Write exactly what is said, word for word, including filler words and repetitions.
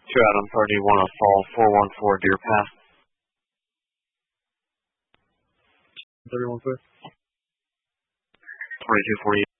two Adam thirty-one on fall, four one four Deer Pass. thirty-one, sir. twenty-two forty.